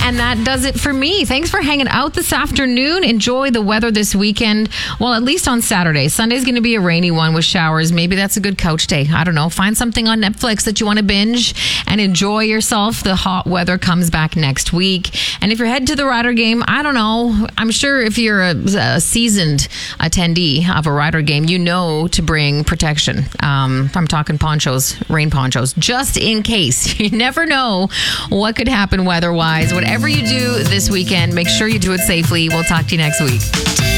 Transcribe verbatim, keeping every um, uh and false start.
And that does it for me. Thanks for hanging out this afternoon. Enjoy the weather this weekend. Well, at least on Saturday. Sunday's going to be a rainy one with showers. Maybe that's a good couch day. I don't know. Find something on Netflix that you want to binge and enjoy yourself. The hot weather comes back next week. And if you're heading to the Rider game, I don't know. I'm sure if you're a, a seasoned attendee of a Rider game, you know to bring protection. Um, I'm talking ponchos, rain ponchos, just in case. You never know what could happen weather-wise. Whatever you do this weekend, make sure you do it safely. We'll talk to you next week.